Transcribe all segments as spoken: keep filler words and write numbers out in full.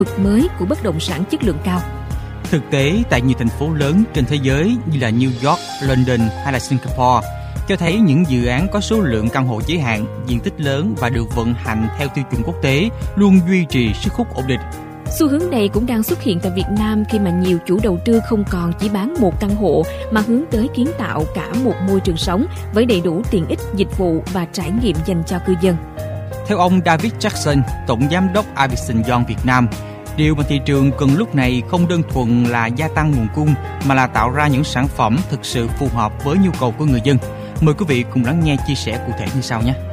vực mới của bất động sản chất lượng cao. Thực tế, tại nhiều thành phố lớn trên thế giới như là New York, London hay là Singapore, cho thấy những dự án có số lượng căn hộ giới hạn, diện tích lớn và được vận hành theo tiêu chuẩn quốc tế luôn duy trì sức hút ổn định. Xu hướng này cũng đang xuất hiện tại Việt Nam khi mà nhiều chủ đầu tư không còn chỉ bán một căn hộ mà hướng tới kiến tạo cả một môi trường sống với đầy đủ tiện ích, dịch vụ và trải nghiệm dành cho cư dân. Theo ông David Jackson, Tổng Giám đốc Avison Young Việt Nam, điều mà thị trường cần lúc này không đơn thuần là gia tăng nguồn cung mà là tạo ra những sản phẩm thực sự phù hợp với nhu cầu của người dân. Mời quý vị cùng lắng nghe chia sẻ cụ thể như sau nhé.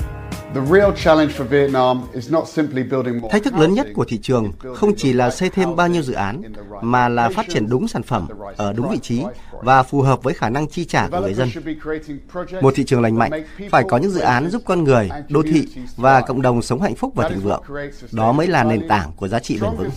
Thách thức lớn nhất của thị trường không chỉ là xây thêm bao nhiêu dự án, mà là phát triển đúng sản phẩm ở đúng vị trí và phù hợp với khả năng chi trả của người dân. Một thị trường lành mạnh phải có những dự án giúp con người, đô thị và cộng đồng sống hạnh phúc và thịnh vượng. Đó mới là nền tảng của giá trị bền vững.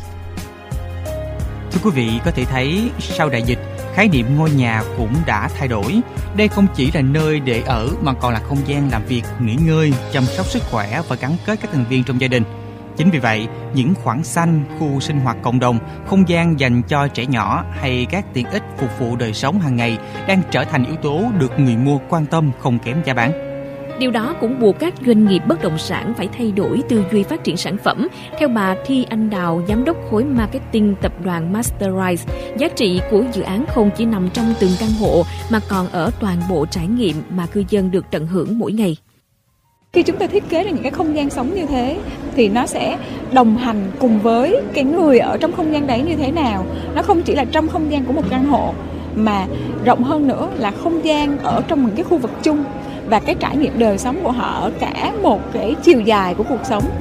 Thưa quý vị, có thể thấy sau đại dịch, khái niệm ngôi nhà cũng đã thay đổi. Đây không chỉ là nơi để ở mà còn là không gian làm việc, nghỉ ngơi, chăm sóc sức khỏe và gắn kết các thành viên trong gia đình. Chính vì vậy, những khoảng xanh, khu sinh hoạt cộng đồng, không gian dành cho trẻ nhỏ hay các tiện ích phục vụ đời sống hàng ngày đang trở thành yếu tố được người mua quan tâm không kém giá bán. Điều đó cũng buộc các doanh nghiệp bất động sản phải thay đổi tư duy phát triển sản phẩm. Theo bà Thi Anh Đào, giám đốc khối marketing tập đoàn Masterize, giá trị của dự án không chỉ nằm trong từng căn hộ mà còn ở toàn bộ trải nghiệm mà cư dân được tận hưởng mỗi ngày. Khi chúng ta thiết kế ra những cái không gian sống như thế thì nó sẽ đồng hành cùng với cái người ở trong không gian đấy như thế nào. Nó không chỉ là trong không gian của một căn hộ mà rộng hơn nữa là không gian ở trong những cái khu vực chung và cái trải nghiệm đời sống của họ ở cả một cái chiều dài của cuộc sống.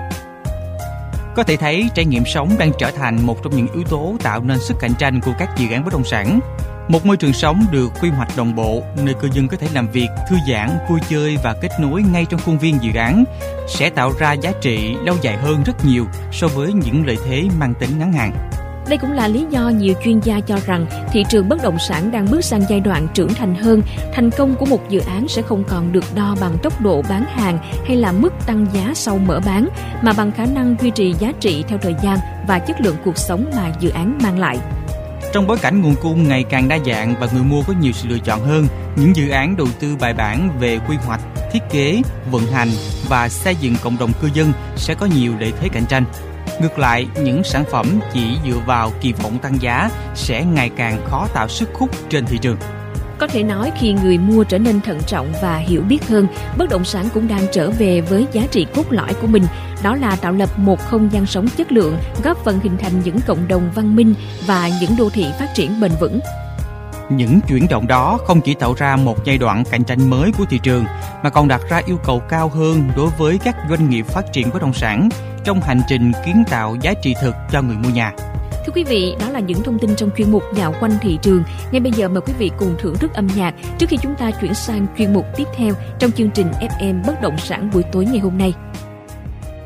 Có thể thấy trải nghiệm sống đang trở thành một trong những yếu tố tạo nên sức cạnh tranh của các dự án bất động sản. Một môi trường sống được quy hoạch đồng bộ, nơi cư dân có thể làm việc, thư giãn, vui chơi và kết nối ngay trong khuôn viên dự án, sẽ tạo ra giá trị lâu dài hơn rất nhiều so với những lợi thế mang tính ngắn hạn. Đây cũng là lý do nhiều chuyên gia cho rằng thị trường bất động sản đang bước sang giai đoạn trưởng thành hơn. Thành công của một dự án sẽ không còn được đo bằng tốc độ bán hàng hay là mức tăng giá sau mở bán, mà bằng khả năng duy trì giá trị theo thời gian và chất lượng cuộc sống mà dự án mang lại. Trong bối cảnh nguồn cung ngày càng đa dạng và người mua có nhiều sự lựa chọn hơn, những dự án đầu tư bài bản về quy hoạch, thiết kế, vận hành và xây dựng cộng đồng cư dân sẽ có nhiều lợi thế cạnh tranh. Ngược lại, những sản phẩm chỉ dựa vào kỳ vọng tăng giá sẽ ngày càng khó tạo sức hút trên thị trường. Có thể nói khi người mua trở nên thận trọng và hiểu biết hơn, bất động sản cũng đang trở về với giá trị cốt lõi của mình. Đó là tạo lập một không gian sống chất lượng, góp phần hình thành những cộng đồng văn minh và những đô thị phát triển bền vững. Những chuyển động đó không chỉ tạo ra một giai đoạn cạnh tranh mới của thị trường, mà còn đặt ra yêu cầu cao hơn đối với các doanh nghiệp phát triển bất động sản trong hành trình kiến tạo giá trị thực cho người mua nhà. Thưa quý vị, đó là những thông tin trong chuyên mục Dạo quanh thị trường. Ngay bây giờ mời quý vị cùng thưởng thức âm nhạc trước khi chúng ta chuyển sang chuyên mục tiếp theo trong chương trình ép em Bất động sản buổi tối ngày hôm nay.